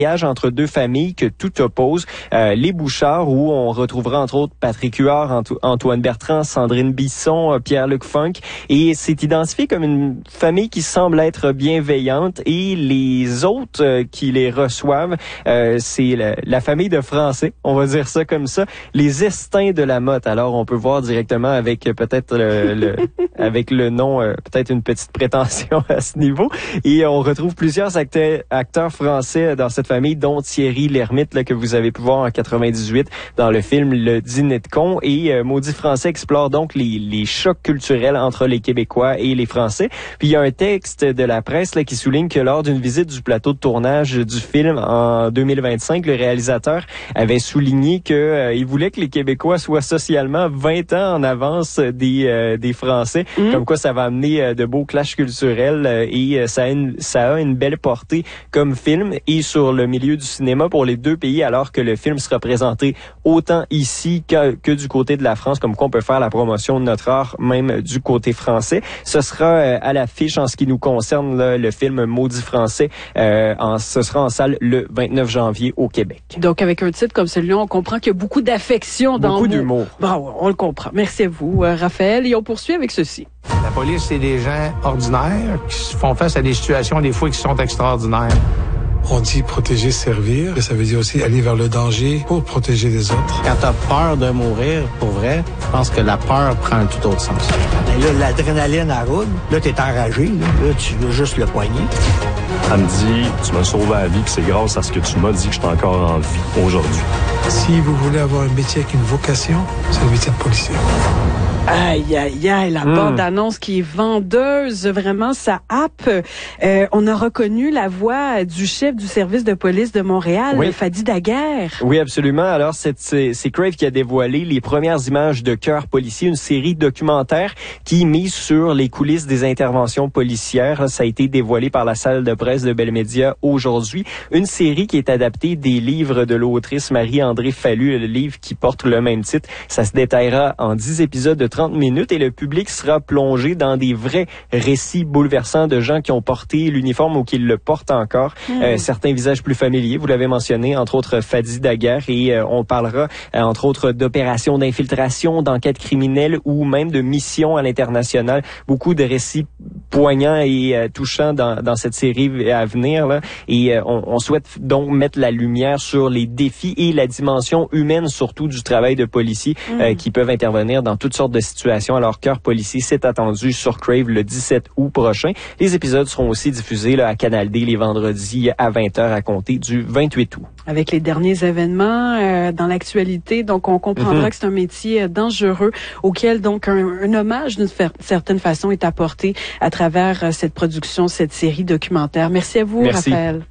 entre deux familles que tout oppose. Les Bouchard, où on retrouvera entre autres Patrick Huard, Antoine Bertrand, Sandrine Bisson, Pierre-Luc Funk, et c'est identifié comme une famille qui semble être bienveillante, et les autres qui les reçoivent, c'est la famille de Français, on va dire ça comme ça, les Estaing de la Motte. Alors on peut voir directement avec peut-être avec le nom, peut-être une petite prétention à ce niveau, et on retrouve plusieurs acteurs français dans cette famille, dont Thierry Lhermitte, là, que vous avez pu voir en 98 dans le film Le Dîner de cons. Et Maudit Français explore donc les chocs culturels entre les Québécois et les Français. Puis il y a un texte de la presse là, qui souligne que lors d'une visite du plateau de tournage du film en 2025, le réalisateur avait souligné que il voulait que les Québécois soient socialement 20 ans en avance des Français. Comme quoi ça va amener de beaux clashs culturels, et ça a une belle portée comme film et sur le milieu du cinéma pour les deux pays, alors que le film sera présenté autant ici que du côté de la France, comme quoi on peut faire la promotion de notre art même du côté français. Ce sera à l'affiche en ce qui nous concerne, là, le film Maudit Français, ce sera en salle le 29 janvier au Québec. Donc avec un titre comme celui-là, on comprend qu'il y a beaucoup d'affection dans beaucoup d'humour. Bon, on le comprend. Merci à vous, Raphaël, et on poursuit avec ceci. La police, c'est des gens ordinaires qui font face à des situations des fois qui sont extraordinaires. On dit protéger, servir. Ça veut dire aussi aller vers le danger pour protéger les autres. Quand t'as peur de mourir, pour vrai, je pense que la peur prend un tout autre sens. Ben là, l'adrénaline, elle roule. Là, t'es enragé. Là, tu veux juste le poigner. Elle me dit, tu m'as sauvé la vie, puis c'est grâce à ce que tu m'as dit que je suis encore en vie aujourd'hui. Si vous voulez avoir un métier avec une vocation, c'est le métier de policier. Aïe, aïe, aïe, la bande-annonce qui est vendeuse, vraiment, ça happe. On a reconnu la voix du chef du service de police de Montréal, oui. Fadi Daguerre. Oui, absolument. Alors, c'est Crave qui a dévoilé les premières images de Cœur policier, une série documentaire qui mise sur les coulisses des interventions policières. Ça a été dévoilé par la salle de presse de Bell Media aujourd'hui. Une série qui est adaptée des livres de l'autrice Marie-André Fallu, le livre qui porte le même titre. Ça se détaillera en 10 épisodes de 30 minutes et le public sera plongé dans des vrais récits bouleversants de gens qui ont porté l'uniforme ou qui le portent encore. Certains visages plus familiers, vous l'avez mentionné, entre autres Fadi Daguerre, et on parlera entre autres d'opérations d'infiltration, d'enquêtes criminelles ou même de missions à l'international. Beaucoup de récits poignants et touchants dans cette série à venir, là. Et on souhaite donc mettre la lumière sur les défis et la dimension humaine surtout du travail de policiers qui peuvent intervenir dans toutes sortes de situations. Alors, Cœur policier, c'est attendu sur Crave le 17 août prochain. Les épisodes seront aussi diffusés là, à Canal D les vendredis à 20h à compter du 28 août. Avec les derniers événements dans l'actualité, donc on comprendra que c'est un métier dangereux auquel donc un hommage d'une certaine façon est apporté à travers cette production, cette série documentaire. Merci à vous, Raphaël.